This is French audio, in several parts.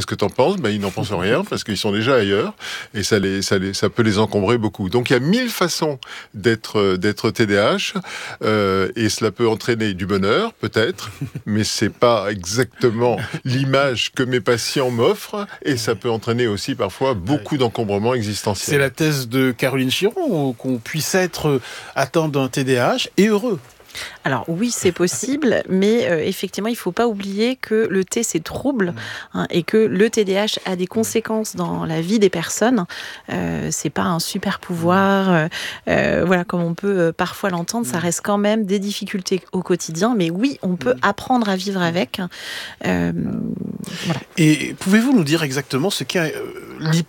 que tu en penses, ils n'en pensent rien parce qu'ils sont déjà ailleurs et ça peut les encombrer beaucoup. Donc il y a 1000 façons d'être TDAH et cela peut entraîner du bonheur peut-être, mais c'est pas exactement l'image que mes patients m'offrent et ça peut entraîner aussi parfois beaucoup d'encombrements existentiels. C'est la thèse de Caroline Chiron, qu'on puisse être atteint d'un TDAH et heureux. Alors oui, c'est possible, mais effectivement, il ne faut pas oublier que le T, c'est trouble, et que le TDAH a des conséquences dans la vie des personnes. C'est pas un super pouvoir, voilà, comme on peut parfois l'entendre, ça reste quand même des difficultés au quotidien, mais oui, on peut apprendre à vivre avec. Voilà. Et pouvez-vous nous dire exactement ce qu'est l'hyperactivité ?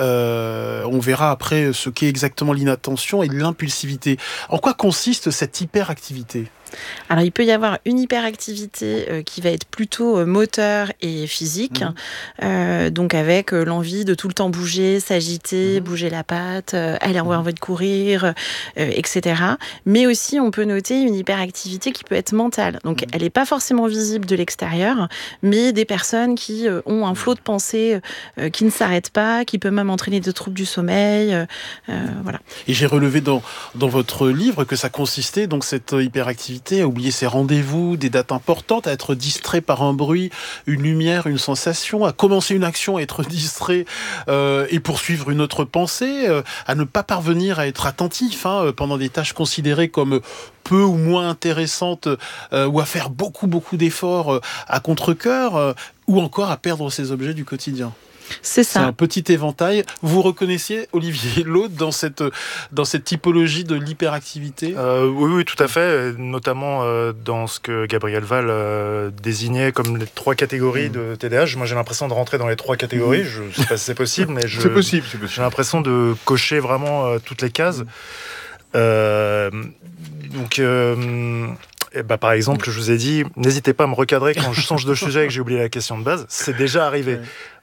On verra après ce qu'est exactement l'inattention et l'impulsivité. En quoi consiste cette hyperactivité ? Alors, il peut y avoir une hyperactivité qui va être plutôt moteur et physique, donc avec l'envie de tout le temps bouger, s'agiter, bouger la patte, avoir envie de courir, etc. Mais aussi, on peut noter une hyperactivité qui peut être mentale. Donc, elle n'est pas forcément visible de l'extérieur, mais des personnes qui ont un flot de pensée qui ne s'arrête pas, qui peut même entraîner des troubles du sommeil. Voilà. Et j'ai relevé dans votre livre que ça consistait, donc cette hyperactivité, à oublier ses rendez-vous, des dates importantes, à être distrait par un bruit, une lumière, une sensation, à commencer une action, à être distrait et poursuivre une autre pensée, à ne pas parvenir à être attentif pendant des tâches considérées comme peu ou moins intéressantes, ou à faire beaucoup d'efforts à contre-cœur, ou encore à perdre ses objets du quotidien. C'est ça. C'est un petit éventail. Vous reconnaissiez, Olivier Laude, dans cette typologie de l'hyperactivité ? Oui, tout à fait. Notamment dans ce que Gabriel Val désignait comme les 3 catégories de TDAH. Moi, j'ai l'impression de rentrer dans les 3 catégories. Je ne sais pas si c'est possible, mais c'est possible. J'ai l'impression de cocher vraiment toutes les cases. Par exemple, je vous ai dit, n'hésitez pas à me recadrer quand je change de sujet et que j'ai oublié la question de base. C'est déjà arrivé.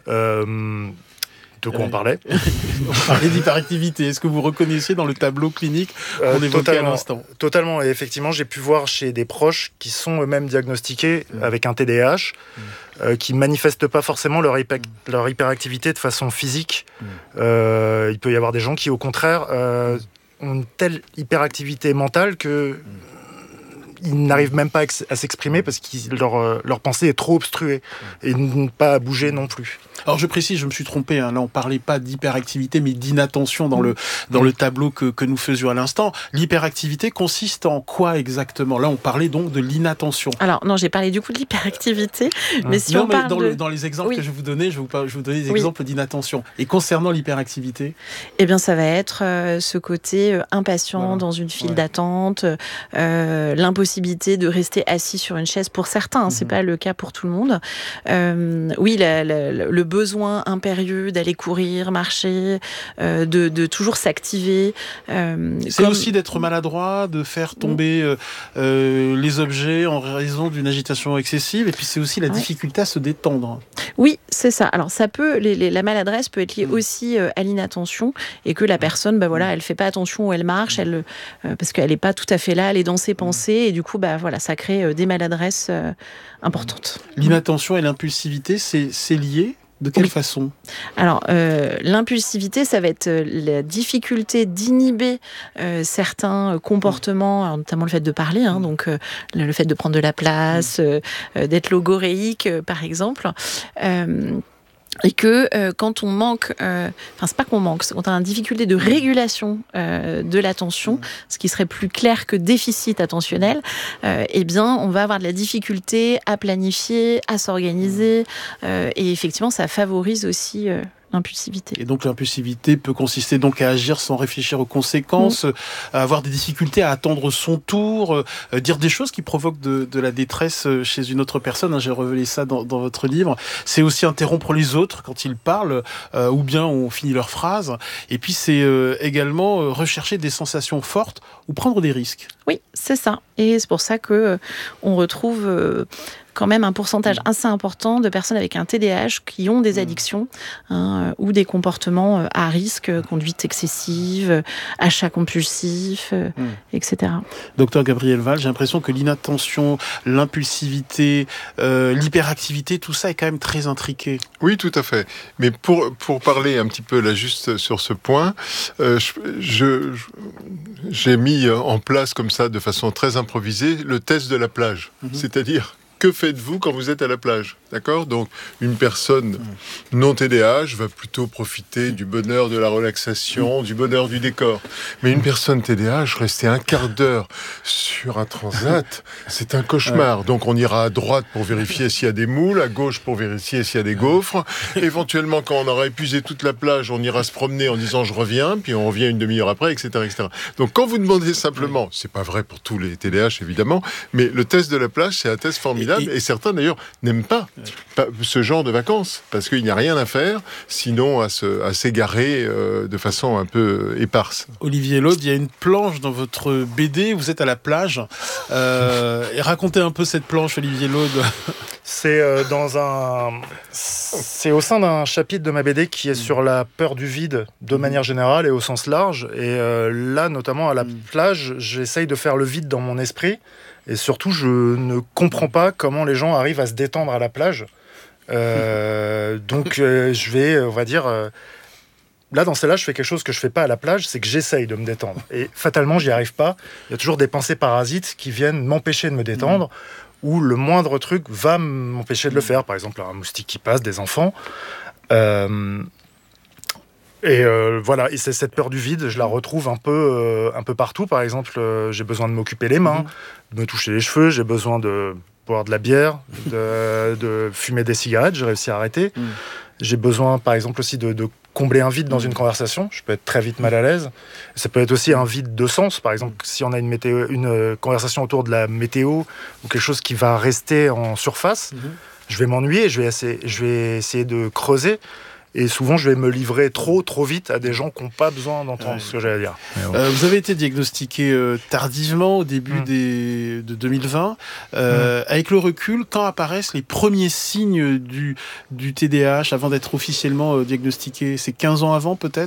De quoi on parlait ? On parlait d'hyperactivité. Est-ce que vous reconnaissiez dans le tableau clinique qu'on évoquait à l'instant ? Totalement. Et effectivement, j'ai pu voir chez des proches qui sont eux-mêmes diagnostiqués avec un TDAH, qui ne manifestent pas forcément leur hyperactivité de façon physique. Il peut y avoir des gens qui, au contraire, ont une telle hyperactivité mentale que ils n'arrivent même pas à s'exprimer parce que leur pensée est trop obstruée et pas à bouger non plus. Alors je précise, je me suis trompé, là on parlait pas d'hyperactivité mais d'inattention dans le tableau que nous faisions à l'instant. L'hyperactivité consiste en quoi exactement ? Là on parlait donc de l'inattention. Alors non, j'ai parlé du coup de l'hyperactivité, mais si on parle dans les exemples que je vous donnais, je vous donnais des exemples d'inattention. Et concernant l'hyperactivité ? Eh bien ça va être ce côté impatient dans une file d'attente, l'impossibilité de rester assis sur une chaise pour certains, c'est pas le cas pour tout le monde. Oui, le besoin impérieux d'aller courir, marcher, de toujours s'activer. C'est aussi d'être maladroit, de faire tomber les objets en raison d'une agitation excessive, et puis c'est aussi la difficulté à se détendre. Oui, c'est ça. Alors ça peut, la maladresse peut être liée aussi à l'inattention, et que la personne, elle fait pas attention où elle marche, parce qu'elle est pas tout à fait là, elle est dans ses pensées, et du coup, ça crée des maladresses importantes. L'inattention et l'impulsivité, c'est lié ? De quelle façon ? Alors, l'impulsivité, ça va être la difficulté d'inhiber certains comportements, alors notamment le fait de parler, donc le fait de prendre de la place, d'être logoréique, par exemple. Et que quand on manque, c'est pas qu'on manque, c'est quand on a une difficulté de régulation de l'attention, ce qui serait plus clair que déficit attentionnel, on va avoir de la difficulté à planifier, à s'organiser, et effectivement, ça favorise aussi l'impulsivité. Et donc l'impulsivité peut consister donc à agir sans réfléchir aux conséquences, à avoir des difficultés à attendre son tour, dire des choses qui provoquent de la détresse chez une autre personne. J'ai révélé ça dans votre livre. C'est aussi interrompre les autres quand ils parlent, ou bien on finit leur phrase. Et puis c'est également rechercher des sensations fortes ou prendre des risques. Oui, c'est ça. Et c'est pour ça que on retrouve quand même un pourcentage assez important de personnes avec un TDAH qui ont des addictions ou des comportements à risque, conduite excessive, achat compulsif, etc. Docteur Gabriel Valls, j'ai l'impression que l'inattention, l'impulsivité, l'hyperactivité, tout ça est quand même très intriqué. Oui, tout à fait. Mais pour parler un petit peu là juste sur ce point, j'ai mis en place comme ça, de façon très improvisée, le test de la plage. C'est-à-dire, que faites-vous quand vous êtes à la plage ? D'accord ? Donc, une personne non TDAH va plutôt profiter du bonheur de la relaxation, du bonheur du décor. Mais une personne TDAH, rester un quart d'heure sur un transat, c'est un cauchemar. Donc, on ira à droite pour vérifier s'il y a des moules, à gauche pour vérifier s'il y a des gaufres. Éventuellement, quand on aura épuisé toute la plage, on ira se promener en disant « je reviens », puis on revient une demi-heure après, etc., etc. Donc, quand vous demandez simplement, c'est pas vrai pour tous les TDAH, évidemment, mais le test de la plage, c'est un test formidable. Et certains, d'ailleurs, n'aiment pas ce genre de vacances, parce qu'il n'y a rien à faire, sinon à s'égarer de façon un peu éparse. Olivier Laude, il y a une planche dans votre BD, vous êtes à la plage. Et racontez un peu cette planche, Olivier Laude. C'est au sein d'un chapitre de ma BD qui est sur la peur du vide, de manière générale et au sens large. Et là, notamment à la plage, j'essaye de faire le vide dans mon esprit. Et surtout, je ne comprends pas comment les gens arrivent à se détendre à la plage. Donc, je vais, on va dire... là, dans celle-là, je fais quelque chose que je ne fais pas à la plage, c'est que j'essaye de me détendre. Et fatalement, j'y arrive pas. Il y a toujours des pensées parasites qui viennent m'empêcher de me détendre, ou le moindre truc va m'empêcher de le faire. Par exemple, un moustique qui passe, des enfants... voilà, et c'est cette peur du vide, je la retrouve un peu partout. Par exemple, j'ai besoin de m'occuper les mains, de me toucher les cheveux, j'ai besoin de boire de la bière, de fumer des cigarettes, j'ai réussi à arrêter. J'ai besoin, par exemple, aussi de combler un vide dans une conversation. Je peux être très vite mal à l'aise. Ça peut être aussi un vide de sens. Par exemple, si on a une conversation autour de la météo ou quelque chose qui va rester en surface, je vais m'ennuyer, je vais essayer de creuser. Et souvent, je vais me livrer trop vite à des gens qui n'ont pas besoin d'entendre ce que j'ai à dire. Vous avez été diagnostiqué tardivement, au début de 2020. Avec le recul, quand apparaissent les premiers signes du TDAH avant d'être officiellement diagnostiqué ? C'est 15 ans avant, peut-être ?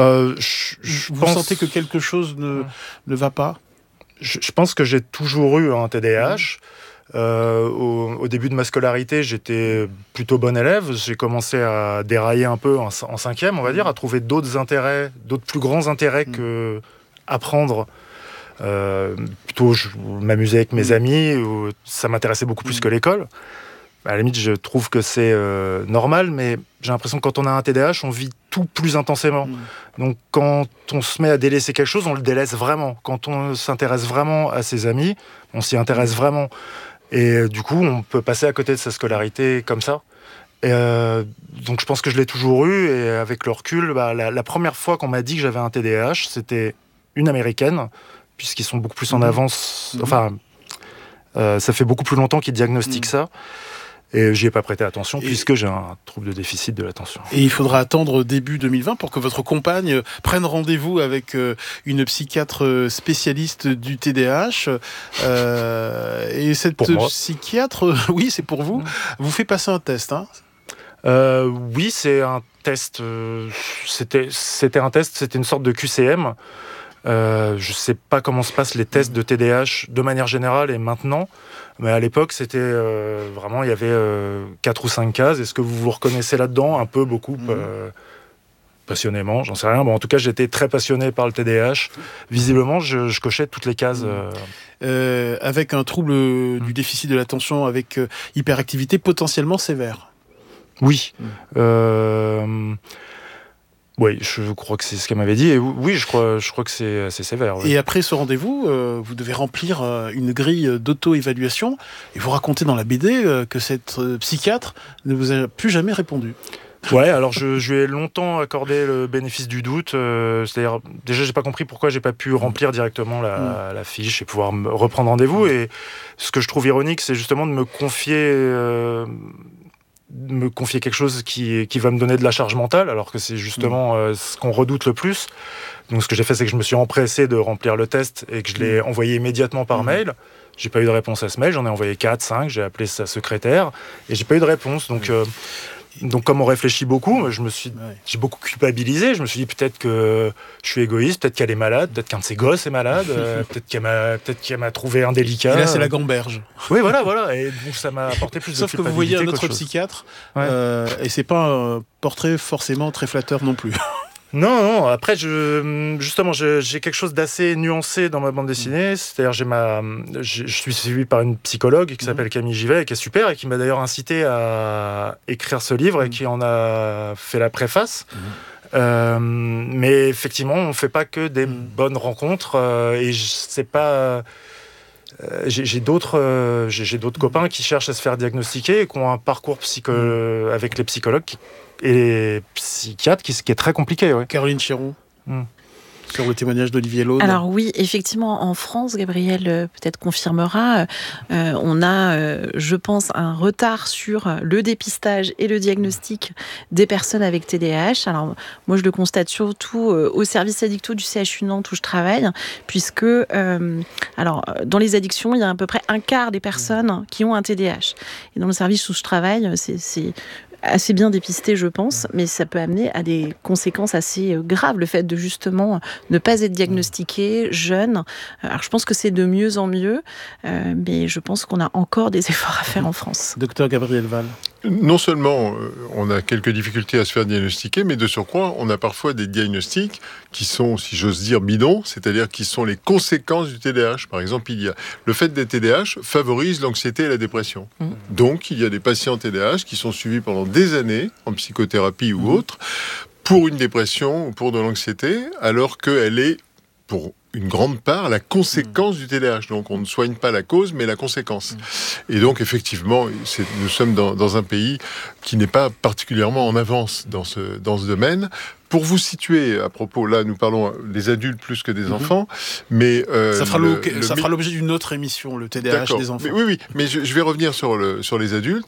Vous sentez que quelque chose ne va pas ? Je pense que j'ai toujours eu un TDAH. Au début de ma scolarité, j'étais plutôt bon élève. J'ai commencé à dérailler un peu en cinquième, on va dire, à trouver d'autres plus grands intérêts que apprendre. Plutôt, je m'amusais avec mes amis. Ça m'intéressait beaucoup plus que l'école. À la limite, je trouve que c'est normal, mais j'ai l'impression que quand on a un TDAH, on vit tout plus intensément. Donc, quand on se met à délaisser quelque chose, on le délaisse vraiment. Quand on s'intéresse vraiment à ses amis, on s'y intéresse vraiment. Et du coup, on peut passer à côté de sa scolarité comme ça. Et donc, je pense que je l'ai toujours eu. Et avec le recul, la première fois qu'on m'a dit que j'avais un TDAH, c'était une Américaine, puisqu'ils sont beaucoup plus en avance. Enfin, ça fait beaucoup plus longtemps qu'ils diagnostiquent ça. Et j'y ai pas prêté attention puisque j'ai un trouble de déficit de l'attention. Et il faudra attendre début 2020 pour que votre compagne prenne rendez-vous avec une psychiatre spécialiste du TDAH. Et cette psychiatre, oui, c'est pour vous, vous fait passer un test. Oui, c'est un test. C'était un test, c'était une sorte de QCM. Je sais pas comment se passent les tests de TDAH de manière générale et maintenant. Mais à l'époque, c'était vraiment, il y avait 4 ou 5 cases. Est-ce que vous vous reconnaissez là-dedans ? Un peu, beaucoup, passionnément, j'en sais rien. Bon, en tout cas, j'étais très passionné par le TDAH. Visiblement, je cochais toutes les cases. Avec un trouble du déficit de l'attention, avec hyperactivité potentiellement sévère. Oui. Oui, je crois que c'est ce qu'elle m'avait dit. Et oui, je crois que c'est assez sévère. Oui. Et après ce rendez-vous, vous devez remplir une grille d'auto-évaluation. Et vous racontez dans la BD que cette psychiatre ne vous a plus jamais répondu. Ouais, alors je lui ai longtemps accordé le bénéfice du doute. C'est-à-dire, déjà, j'ai pas compris pourquoi j'ai pas pu remplir directement la fiche et pouvoir me reprendre rendez-vous. Et ce que je trouve ironique, c'est justement de me confier me confier quelque chose qui va me donner de la charge mentale, alors que c'est justement ce qu'on redoute le plus. Donc ce que j'ai fait, c'est que je me suis empressé de remplir le test et que je l'ai envoyé immédiatement par mail. J'ai pas eu de réponse à ce mail, j'en ai envoyé 4, 5, j'ai appelé sa secrétaire et j'ai pas eu de réponse. Donc comme on réfléchit beaucoup, j'ai beaucoup culpabilisé. Je me suis dit peut-être que je suis égoïste, peut-être qu'elle est malade, peut-être qu'un de ses gosses est malade, peut-être qu'elle m'a trouvé indélicat. Et là, c'est la gamberge. Oui, voilà. Et donc ça m'a apporté plus de culpabilité. Sauf que vous voyez un autre psychiatre, et c'est pas un portrait forcément très flatteur non plus. Non. Après, justement, j'ai quelque chose d'assez nuancé dans ma bande dessinée. C'est-à-dire, je suis suivi par une psychologue qui s'appelle Camille Givet, et qui est super, et qui m'a d'ailleurs incité à écrire ce livre, et qui en a fait la préface. Mais effectivement, on ne fait pas que des bonnes rencontres. Et c'est pas... J'ai d'autres copains qui cherchent à se faire diagnostiquer et qui ont un parcours avec les psychologues et les psychiatres qui est très compliqué. Ouais. Caroline Chiron, sur le témoignage d'Olivier Laude. Alors oui, effectivement, en France, Gabriel peut-être confirmera, on a, je pense, un retard sur le dépistage et le diagnostic des personnes avec TDAH. Alors moi, je le constate surtout au service addicto du CHU Nantes où je travaille, puisque dans les addictions, il y a à peu près un quart des personnes qui ont un TDAH. Et dans le service où je travaille, c'est assez bien dépisté, je pense, mais ça peut amener à des conséquences assez graves, le fait de justement ne pas être diagnostiqué jeune. Alors je pense que c'est de mieux en mieux, mais je pense qu'on a encore des efforts à faire en France. Docteur Gabriel Valls. Non seulement on a quelques difficultés à se faire diagnostiquer, mais de surcroît, on a parfois des diagnostics qui sont, si j'ose dire, bidons, c'est-à-dire qui sont les conséquences du TDAH. Par exemple, le fait d'être TDAH favorise l'anxiété et la dépression. Donc, il y a des patients TDAH qui sont suivis pendant des années, en psychothérapie ou autre, pour une dépression ou pour de l'anxiété, alors qu'elle est, pour une grande part, la conséquence du TDAH. Donc, on ne soigne pas la cause, mais la conséquence. Et donc, effectivement, nous sommes dans un pays qui n'est pas particulièrement en avance dans ce domaine. Pour vous situer, à propos, là, nous parlons des adultes plus que des enfants, mais... ça fera l'objet d'une autre émission, le TDAH des enfants. Mais, oui, mais je vais revenir sur les adultes.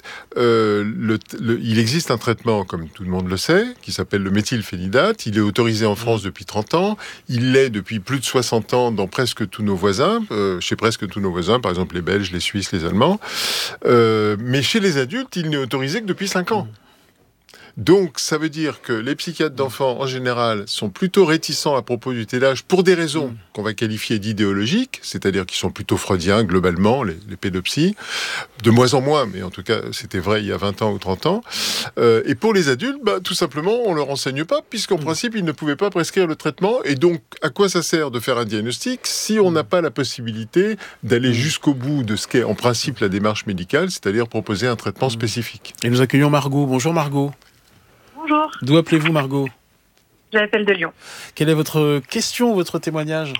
Il existe un traitement, comme tout le monde le sait, qui s'appelle le méthylphénidate. Il est autorisé en France depuis 30 ans. Il l'est depuis plus de 60 ans dans presque tous nos voisins, chez presque tous nos voisins, par exemple les Belges, les Suisses, les Allemands. Mais chez les adultes, il n'est autorisé que depuis 5 ans. Donc, ça veut dire que les psychiatres d'enfants, en général, sont plutôt réticents à propos du TDAH pour des raisons qu'on va qualifier d'idéologiques, c'est-à-dire qu'ils sont plutôt freudiens, globalement, les pédopsies, de moins en moins, mais en tout cas, c'était vrai il y a 20 ans ou 30 ans. Et pour les adultes, tout simplement, on ne leur enseigne pas, puisqu'en principe, ils ne pouvaient pas prescrire le traitement. Et donc, à quoi ça sert de faire un diagnostic si on n'a pas la possibilité d'aller jusqu'au bout de ce qu'est en principe la démarche médicale, c'est-à-dire proposer un traitement spécifique. Et nous accueillons Margot. Bonjour Margot. Bonjour. D'où appelez-vous Margot? J'appelle de Lyon. Quelle est votre question, votre témoignage?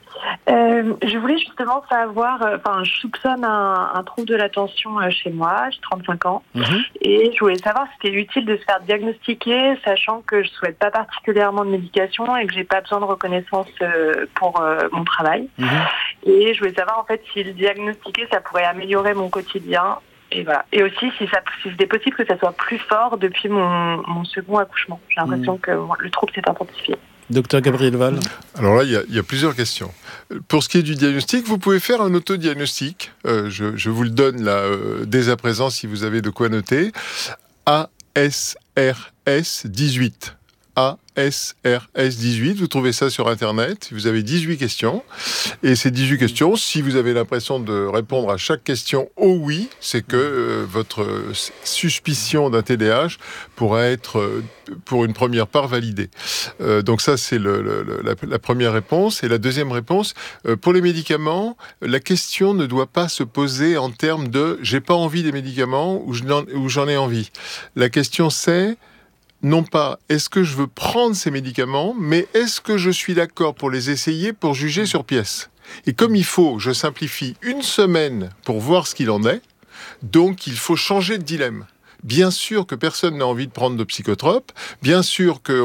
Je voulais justement savoir, je soupçonne un trouble de l'attention chez moi, j'ai 35 ans, et je voulais savoir si c'était utile de se faire diagnostiquer, sachant que je ne souhaite pas particulièrement de médication et que j'ai pas besoin de reconnaissance pour mon travail. Et je voulais savoir en fait si le diagnostiquer, ça pourrait améliorer mon quotidien. Et voilà. Et aussi, si c'était possible que ça soit plus fort depuis mon second accouchement. J'ai l'impression que le trouble s'est intensifié. Docteur Gabriel Valls. Alors là, il y a plusieurs questions. Pour ce qui est du diagnostic, vous pouvez faire un autodiagnostic. Je vous le donne là, dès à présent, si vous avez de quoi noter. ASRS 18. ASRS 18, vous trouvez ça sur Internet, vous avez 18 questions, et ces 18 questions, si vous avez l'impression de répondre à chaque question « oh oui », c'est que votre suspicion d'un TDAH pourra être, pour une première part, validée. Donc ça, c'est la première réponse. Et la deuxième réponse, pour les médicaments, la question ne doit pas se poser en termes de « j'ai pas envie des médicaments » ou « j'en ai envie ». La question, c'est non pas est-ce que je veux prendre ces médicaments, mais est-ce que je suis d'accord pour les essayer pour juger sur pièce. Et comme il faut, je simplifie, 1 semaine pour voir ce qu'il en est, donc il faut changer de dilemme. Bien sûr que personne n'a envie de prendre de psychotropes. Bien sûr que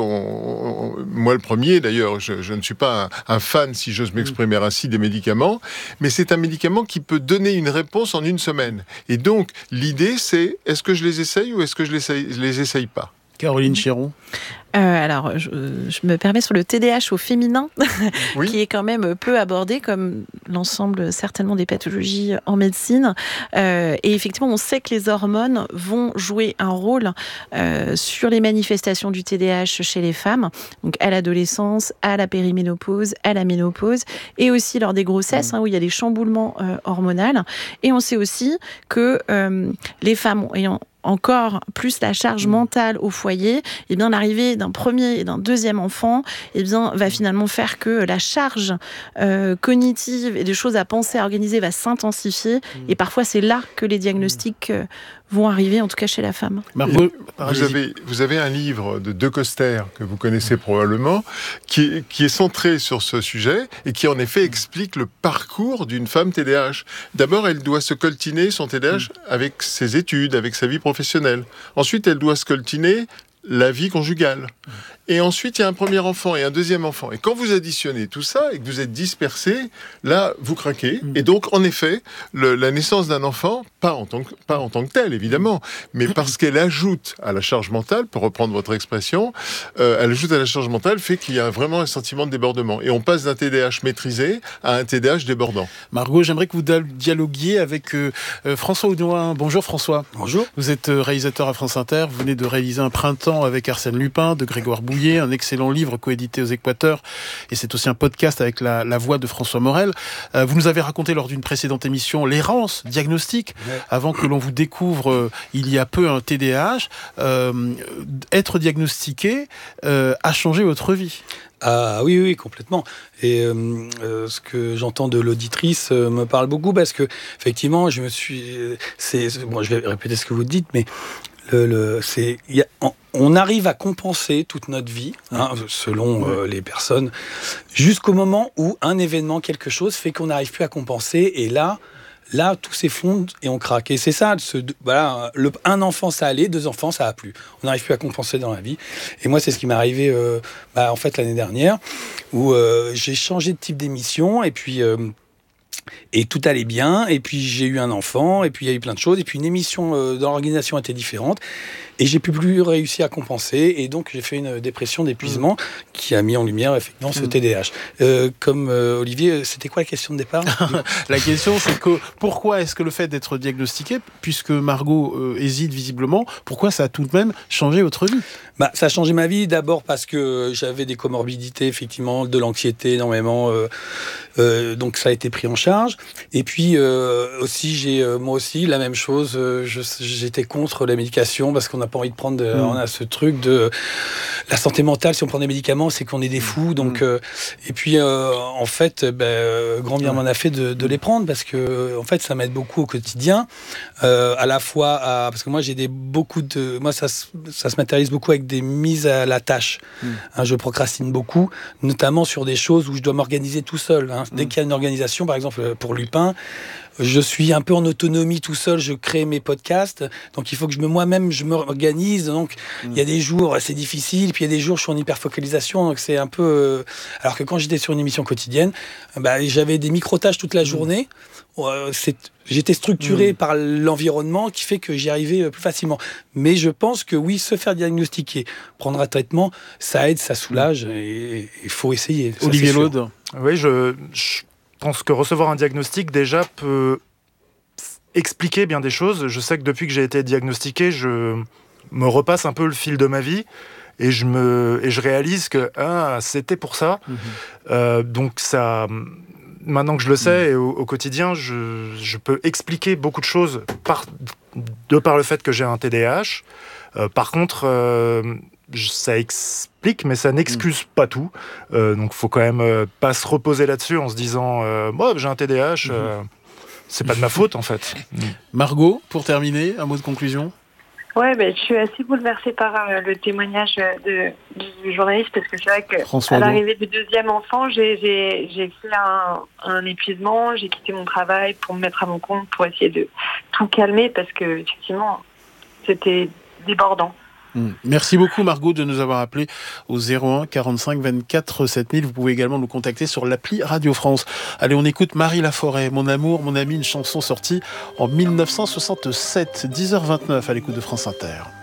moi le premier, d'ailleurs, je ne suis pas un fan, si j'ose m'exprimer ainsi, des médicaments, mais c'est un médicament qui peut donner une réponse en une semaine. Et donc, l'idée, c'est est-ce que je les essaye ou est-ce que je les essaye pas ? Caroline Chéron. Alors, je me permets sur le TDAH au féminin, Oui. qui est quand même peu abordé, comme l'ensemble certainement des pathologies en médecine. Et effectivement, on sait que les hormones vont jouer un rôle sur les manifestations du TDAH chez les femmes, donc à l'adolescence, à la périménopause, à la ménopause, et aussi lors des grossesses, où il y a des chamboulements hormonaux. Et on sait aussi que les femmes ayant encore plus la charge mentale au foyer, et bien l'arrivée d'un premier et d'un deuxième enfant, et bien va finalement faire que la charge cognitive et des choses à penser, à organiser va s'intensifier. Et parfois c'est là que les diagnostics vont arriver, en tout cas chez la femme. Margot, vous avez un livre de De Coster, que vous connaissez probablement, qui est centré sur ce sujet et qui en effet explique le parcours d'une femme TDAH. D'abord, elle doit se coltiner son TDAH avec ses études, avec sa vie professionnelle. Ensuite, elle doit se coltiner la vie conjugale. Et ensuite, il y a un premier enfant et un deuxième enfant. Et quand vous additionnez tout ça et que vous êtes dispersé, là, vous craquez. Et donc, en effet, la naissance d'un enfant, pas en tant que tel, évidemment, mais parce qu'elle ajoute à la charge mentale, pour reprendre votre expression, elle ajoute à la charge mentale, fait qu'il y a vraiment un sentiment de débordement. Et on passe d'un TDAH maîtrisé à un TDAH débordant. Margot, j'aimerais que vous dialoguiez avec François Audouin. Bonjour François. Bonjour. Vous êtes réalisateur à France Inter. Vous venez de réaliser Un printemps avec Arsène Lupin, de Grégoire Bouillet, un excellent livre coédité aux Équateurs. Et c'est aussi un podcast avec la voix de François Morel. Vous nous avez raconté lors d'une précédente émission l'errance diagnostique, avant que l'on vous découvre il y a peu un TDAH. Être diagnostiqué a changé votre vie. Ah oui, complètement. Et ce que j'entends de l'auditrice me parle beaucoup parce que effectivement, je vais répéter ce que vous dites, mais on arrive à compenser toute notre vie, selon les personnes, jusqu'au moment où un événement, quelque chose, fait qu'on n'arrive plus à compenser. Et là, tout s'effondre et on craque. Et c'est ça, un enfant, ça allait, 2 enfants, ça a plus. On n'arrive plus à compenser dans la vie. Et moi, c'est ce qui m'est arrivé en fait l'année dernière, où j'ai changé de type d'émission et puis... Et tout allait bien, et puis j'ai eu un enfant, et puis il y a eu plein de choses, et puis une émission dans l'organisation était différente, et j'ai plus réussi à compenser, et donc j'ai fait une dépression d'épuisement qui a mis en lumière effectivement ce TDAH. Comme Olivier, c'était quoi la question de départ? La question, c'est que pourquoi est-ce que le fait d'être diagnostiqué, puisque Margot hésite visiblement, pourquoi ça a tout de même changé votre vie? Ça a changé ma vie d'abord parce que j'avais des comorbidités, effectivement, de l'anxiété énormément, donc ça a été pris en charge. Et puis aussi, moi aussi la même chose, j'étais contre la médication parce qu'on n'a pas envie de prendre, on a ce truc de la santé mentale, si on prend des médicaments, c'est qu'on est des fous. Donc, et puis en fait, grand bien m'en a fait de les prendre parce que en fait, ça m'aide beaucoup au quotidien, à la fois parce que moi moi ça se matérialise beaucoup avec des mises à la tâche. Je procrastine beaucoup, notamment sur des choses où je dois m'organiser tout seul. Dès qu'il y a une organisation, par exemple pour Lupin, je suis un peu en autonomie tout seul, je crée mes podcasts, donc il faut que moi-même je m'organise, donc il y a des jours c'est difficile, puis il y a des jours je suis en hyperfocalisation, donc c'est un peu... Alors que quand j'étais sur une émission quotidienne, j'avais des micro-tâches toute la journée, j'étais structuré par l'environnement qui fait que j'y arrivais plus facilement. Mais je pense que oui, se faire diagnostiquer, prendre un traitement, ça aide, ça soulage, et il faut essayer. Olivier Laude. Oui, je pense que recevoir un diagnostic déjà peut expliquer bien des choses. Je sais que depuis que j'ai été diagnostiqué, je me repasse un peu le fil de ma vie et je réalise que c'était pour ça. Donc ça, maintenant que je le sais et au quotidien, je peux expliquer beaucoup de choses par le fait que j'ai un TDAH. Par contre, ça explique, mais ça n'excuse pas tout. Donc, faut quand même pas se reposer là-dessus en se disant j'ai un TDAH, c'est pas de ma faute en fait. Margot, pour terminer, un mot de conclusion. Ouais, je suis assez bouleversée par le témoignage du journaliste parce que c'est vrai que à l'arrivée du deuxième enfant, j'ai fait un épuisement, j'ai quitté mon travail pour me mettre à mon compte, pour essayer de tout calmer parce que effectivement, c'était débordant. Merci beaucoup Margot de nous avoir appelé au 01 45 24 7000. Vous pouvez également nous contacter sur l'appli Radio France. Allez, on écoute Marie Laforêt, Mon amour, mon ami, une chanson sortie en 1967, 10h29 à l'écoute de France Inter.